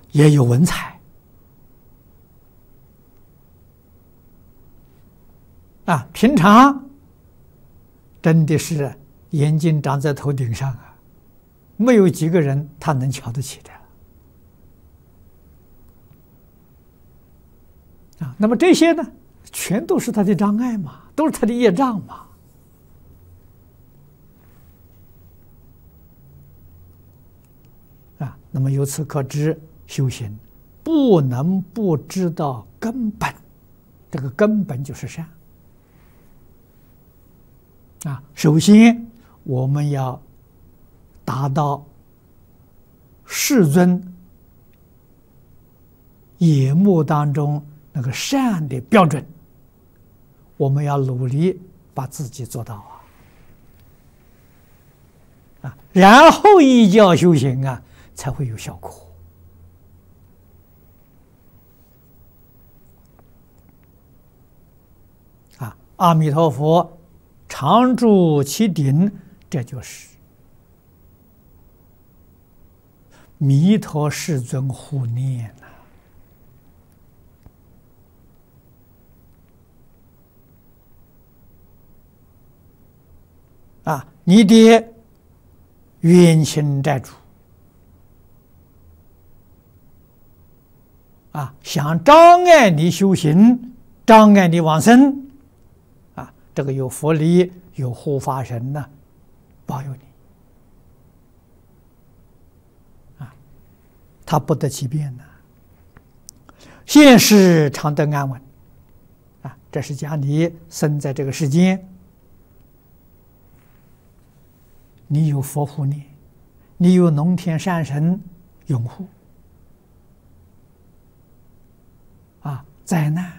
也有文采啊，平常真的是眼睛长在头顶上啊，没有几个人他能瞧得起的啊。那么这些呢，全都是他的障碍嘛，都是他的业障嘛。啊，那么由此可知，修行不能不知道根本，这个根本就是善。啊，首先我们要达到世尊眼目当中那个善的标准，我们要努力把自己做到啊，然后依教修行啊，才会有效果。啊，阿弥陀佛常住其顶，这就是弥陀世尊护念啊，你的冤亲债主啊，想障碍你修行，障碍你往生啊，这个有佛力，有护法神呢，保佑你啊，他不得其便呢。现世常得安稳啊，这是讲你生在这个世间，你有佛护念，你有龙天善神拥护啊，灾难